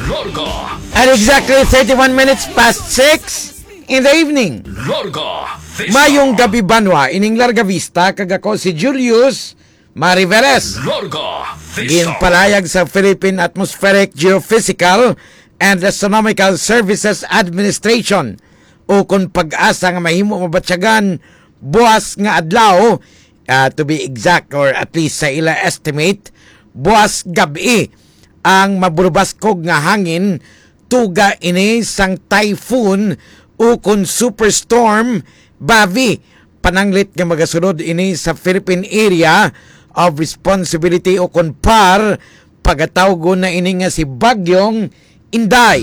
Larga. At exactly 31 minutes past 6 in the evening. Larga. Mayong gabi banwa, ining Larga Vista, kagako si Julius Mariveles. Larga. Ginpalayag sa Philippine Atmospheric Geophysical and Astronomical Services Administration o kung pag-asa nga mahimo mabatsyagan buwas nga adlaw, to be exact or at least sa ila estimate, buwas gabi ang maburbaskog nga hangin tuga ini sang typhoon o kung superstorm Bavi. Pananglit nga magasunod ini sa Philippine Area of Responsibility o kung PAR pagatawgon na ini nga si Bagyong Inday.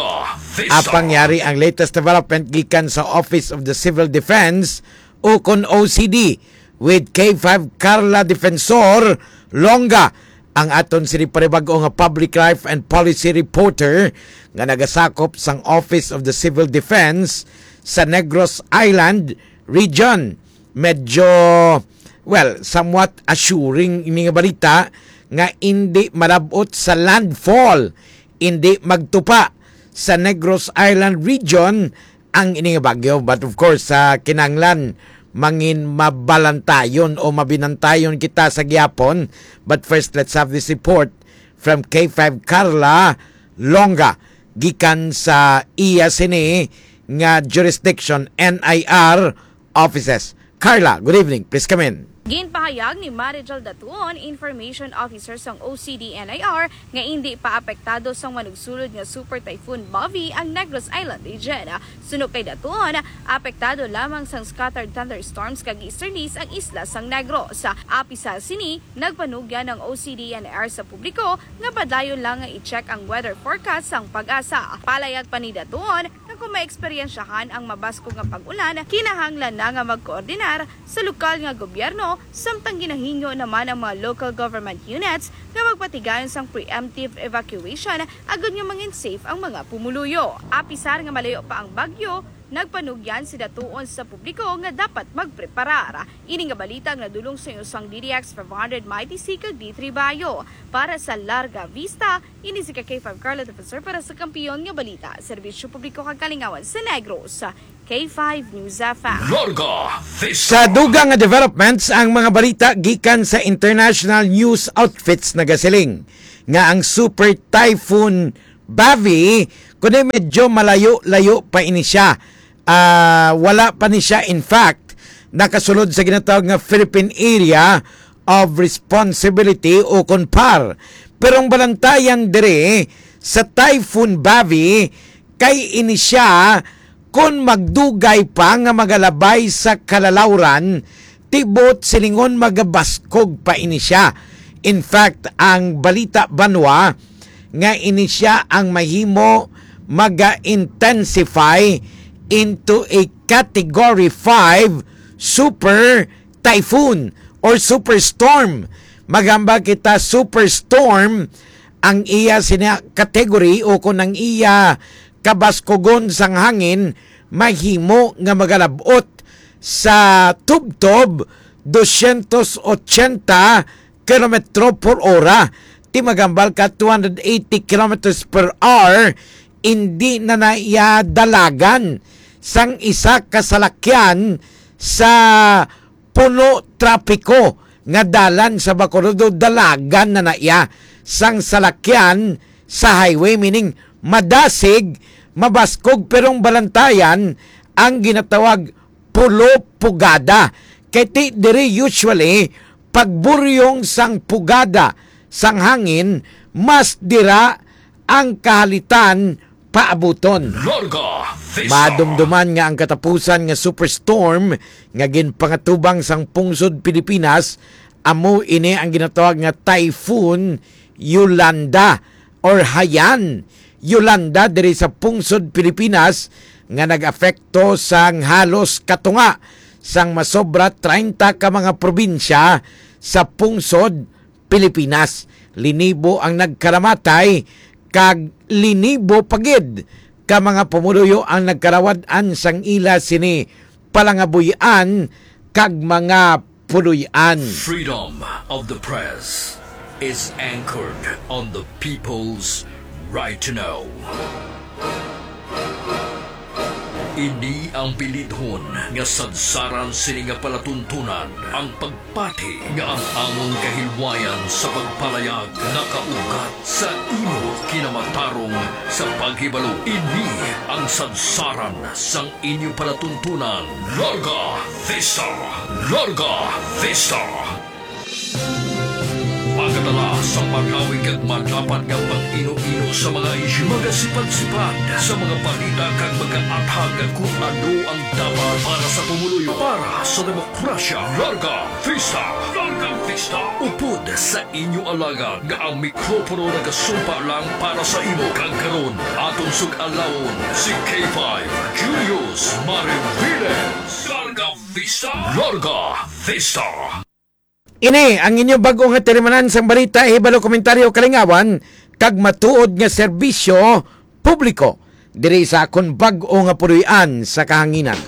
Apangyari ang latest development gikan sa Office of the Civil Defense o kung OCD with K5 Carla Defensor Longa, ang aton siniparebago nga public life and policy reporter nga nagasakop sang Office of the Civil Defense sa Negros Island region. Medyo, somewhat assuring ini nga balita nga hindi malabot sa landfall, hindi magtupa sa Negros Island region ang ini nga bagyo. But of course, sa kinanglan mangin mabalantayon o mabinantayon kita sa gyapon. But first, let's have this report from K5 Carla Longa gikan sa iya sini nga jurisdiction NIR offices. Carla, good evening. Please come in. Ginpahayag ni Marijal Datuon, Information Officer sang OCD-NIR, nga hindi pa apektado sang manugsulod nga Super Typhoon Bavi ang Negros Island region. Sunog kay Datuon, apektado lamang sang scattered thunderstorms kag easterlies ang isla sang Negros. Api sa sini, nagpanugyan ng OCD-NIR sa publiko nga padayon lang nga i-check ang weather forecast sang Pag-asa. Palayag pa ni Datuon na kung maeksperiensyahan ang mabasko nga pag-ulan, kinahanglan na nga magkoordinar sa lokal nga gobyerno, samtang ginahinyo naman ang mga local government units nga magpatigayon sang preemptive evacuation agad nga mangin safe ang mga pumuluyo. Apisar nga malayo pa ang bagyo, nagpanugyan si Datuon sa publiko nga dapat magpreparar. Ini nga balita nga nadulong sa usang DDX 500 Mighty Sea kag D3 Bayo. Para sa Larga Vista, ini si K5 Carla Defensor para sa kampiyon nga balita. Serbisyo publiko kag kalingawan sa Negros. K5 News FM. Sa dugang nga developments, ang mga balita gikan sa international news outfits nagasiling nga ang Super Typhoon Bavi kundi medyo malayo-layo pa ini siya. Wala pa ni siya, in fact, nakasulod sa ginatawag nga Philippine Area of Responsibility o KONPAR. Pero ang balantayan dire sa Typhoon Bavi kay ini siya kung magdugay pa nga magalabay sa kalalawran, tibot silingon magabaskog pa ini siya. In fact, ang balita banwa nga ini siya ang mahimo maga-intensify into a Category 5 Super Typhoon or Superstorm. Magamba kita Superstorm ang iya sina category o kung ang iya kabaskogon sang hangin mahimo nga magalabot sa tubtob 280 km per hora. Ti magambal ka 280 km per hour, hindi na naiya dalagan sang isa kasalakyan sa puno trapiko nga dalan sa Bacolod, dalagan na naiya sang salakyan sa highway, meaning madasig, mabaskog, perong balantayan ang ginatawag pulo-pugada. Kaya diri usually, pagburyong sang pugada sang hangin, mas dira ang kahalitan paabuton. Madumduman nga ang katapusan nga superstorm nga ginpangatubang sang pungsod Pilipinas, amo ini ang ginatawag nga Typhoon Yolanda or Haiyan. Yolanda diri sa pungsod Pilipinas nga nag-afekto sang halos katunga sang masobra 30 ka mga probinsya sa pungsod Pilipinas. Linibo ang nagkaramatay kag linibo pagid ka mga pumuluyo ang nagkarawad-an sang ila sini palangabuyan kag mga puluyan. Freedom of the press is anchored on the people's right to know. Ini ang bilidhon nga sadsaran sini nga palatuntunan ang pagpati nga ang among kahilwayan sa pagpalayag nakaugat sa imo kinamatarong sa paghibalo. Ini ang sadsaran sang inyo palatuntunan. Larga Vista! Larga Vista! Pagkatala sa magawig at magapan ng pang-ino-ino sa mga isyu, magasipad-sipad sa mga balita kag mag-aatag kung ano ang dapat para sa pumuluyo, para sa demokrasya. Larga Vista! Larga Vista! Upod sa inyo alaga nga ang mikropono nagasumpa lang para sa imo kag karon aton sug-alawon si K5 Julius Mariviles. Larga Vista! Larga Vista! Ini ang inyo bagong nga tirimanan sang balita, hibalo komentaryo kalingawan kag matuod nga serbisyo publiko diri sa akon bag-o nga puruy-an sa kahanginan.